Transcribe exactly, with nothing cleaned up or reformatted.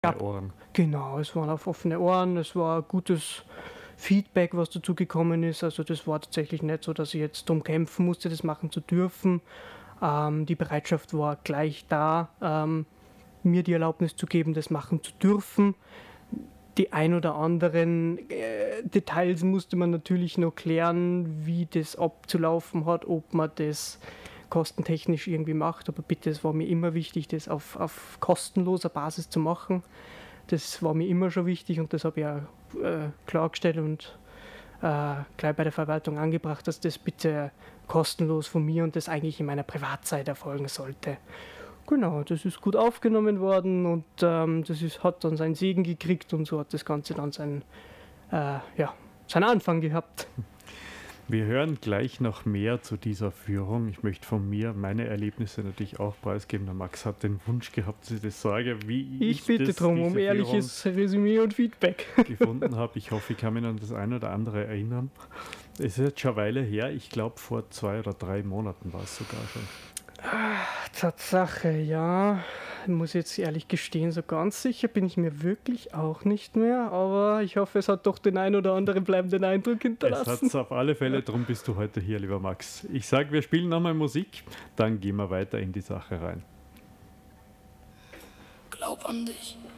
Offene Ohren. Genau, es waren auf offene Ohren, es war gutes Feedback, was dazu gekommen ist. Also das war tatsächlich nicht so, dass ich jetzt darum kämpfen musste, das machen zu dürfen. Ähm, die Bereitschaft war gleich da, ähm, mir die Erlaubnis zu geben, das machen zu dürfen. Die ein oder anderen äh, Details musste man natürlich noch klären, wie das abzulaufen hat, ob man das kostentechnisch irgendwie macht. Aber bitte, es war mir immer wichtig, das auf, auf kostenloser Basis zu machen. Das war mir immer schon wichtig und das habe ich auch äh, klargestellt und äh, gleich bei der Verwaltung angebracht, dass das bitte kostenlos von mir und das eigentlich in meiner Privatzeit erfolgen sollte. Genau, das ist gut aufgenommen worden und ähm, das ist, hat dann seinen Segen gekriegt und so hat das Ganze dann seinen, äh, ja, seinen Anfang gehabt. Wir hören gleich noch mehr zu dieser Führung. Ich möchte von mir meine Erlebnisse natürlich auch preisgeben. Der Max hat den Wunsch gehabt, dass ich das sage, wie ich, ich bitte das, darum, um ehrliches Resümee und Feedback gefunden habe. Ich hoffe, ich kann mich an das eine oder andere erinnern. Es ist jetzt schon eine Weile her. Ich glaube, vor zwei oder drei Monaten war es sogar schon. Tatsache, ja. Ich muss jetzt ehrlich gestehen, so ganz sicher bin ich mir wirklich auch nicht mehr, aber ich hoffe, es hat doch den ein oder anderen bleibenden Eindruck hinterlassen. Es hat es auf alle Fälle, darum bist du heute hier, lieber Max. Ich sage, wir spielen nochmal Musik, dann gehen wir weiter in die Sache rein. Glaub an dich.